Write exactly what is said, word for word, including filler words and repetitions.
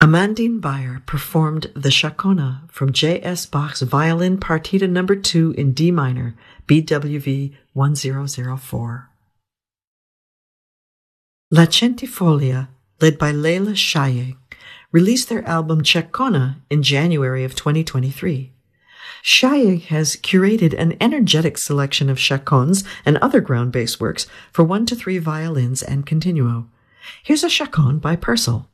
Amandine Bayer performed the Chaconne from J S Bach's Violin Partita number two in D minor, B W V one zero zero four. La Centifolia, led by Leila Shayeg, released their album Chaconne in January of twenty twenty-three. Shayeg has curated an energetic selection of chaconnes and other ground bass works for one to three violins and continuo. Here's a chaconne by Purcell.